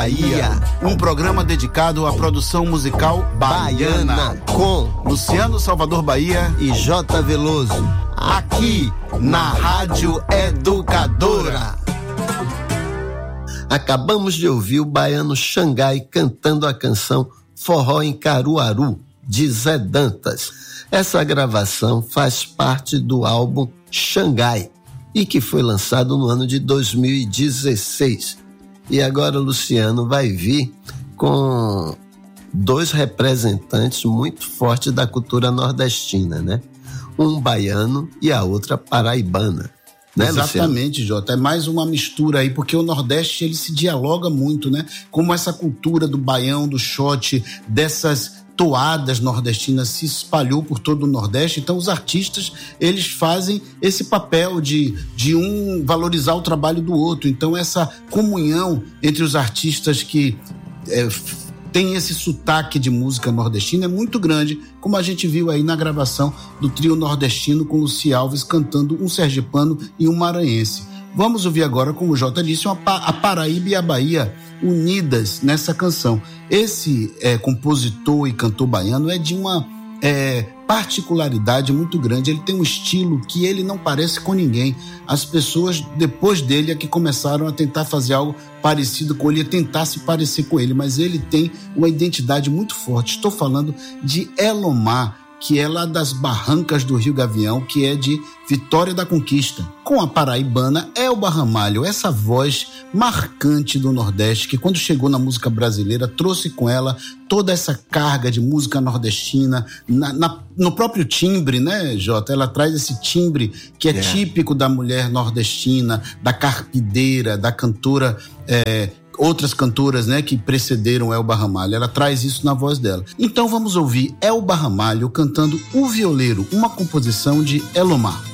Bahia, um programa dedicado à produção musical baiana, com Luciano Salvador Bahia e J. Veloso, aqui na Rádio Educadora. Acabamos de ouvir o baiano Xangai cantando a canção Forró em Caruaru, de Zé Dantas. Essa gravação faz parte do álbum Xangai e que foi lançado no ano de 2016. E agora o Luciano vai vir com dois representantes muito fortes da cultura nordestina, né? Um baiano e a outra paraibana. Né, exatamente, Jota, é mais uma mistura aí, porque o Nordeste ele se dialoga muito, né? Como essa cultura do baião, do xote, dessas toadas nordestinas se espalhou por todo o Nordeste, então os artistas eles fazem esse papel de um valorizar o trabalho do outro, então essa comunhão entre os artistas que tem esse sotaque de música nordestina é muito grande, como a gente viu aí na gravação do trio nordestino com Luci Alves cantando um sergipano e um maranhense. Vamos ouvir agora, como o Jota disse, a Paraíba e a Bahia unidas nessa canção. Esse compositor e cantor baiano é de uma particularidade muito grande. Ele tem um estilo que ele não parece com ninguém. As pessoas depois dele é que começaram a tentar fazer algo parecido com ele, a tentar se parecer com ele, mas ele tem uma identidade muito forte. Estou falando de Elomar, que é lá das Barrancas do Rio Gavião, que é de Vitória da Conquista. Com a paraibana Elba Ramalho, essa voz marcante do Nordeste, que quando chegou na música brasileira, trouxe com ela toda essa carga de música nordestina, no próprio timbre, né, Jota? Ela traz esse timbre que é típico da mulher nordestina, da carpideira, da cantora... outras cantoras, né, que precederam Elba Ramalho, ela traz isso na voz dela. Então vamos ouvir Elba Ramalho cantando O Violeiro, uma composição de Elomar.